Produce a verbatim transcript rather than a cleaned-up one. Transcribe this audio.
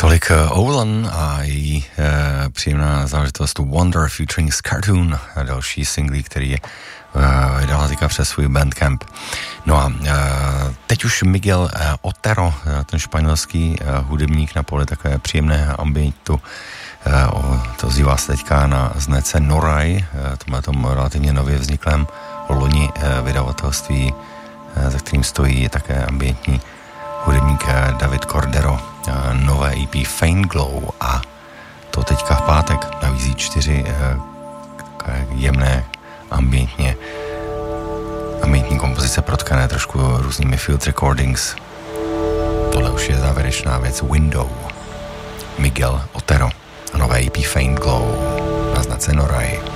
Tolik Olan a její e, příjemná záležitost Wonder featuring Cartoon a další singly, který je e, vydala teďka přes svůj Bandcamp. No a e, teď už Miguel e, Otero, e, ten španělský e, hudebník na poli takové příjemné ambientu, e, o, to zývá se teďka na značce Noray, e, tomhle tom relativně nově vzniklém loni e, vydavatelství, e, za kterým stojí také ambientní hudebník David Cordero, nové E P Faint Glow, a to teďka v pátek nabízí čtyři jemné ambientně ambientní kompozice protkané trošku různými field recordings. Tohle už je závěrečná věc. Window, Miguel Otero a nové E P Faint Glow na značce Noray.